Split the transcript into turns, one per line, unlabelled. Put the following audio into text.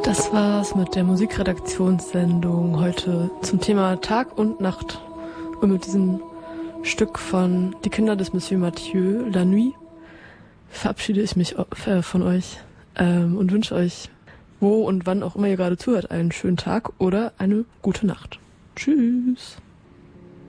Das war's mit der Musikredaktionssendung heute zum Thema Tag und Nacht und mit diesem Stück von Die Kinder des Monsieur Mathieu, La Nuit, verabschiede ich mich von euch und wünsche euch, wo und wann auch immer ihr gerade zuhört, einen schönen Tag oder eine gute Nacht. Tschüss!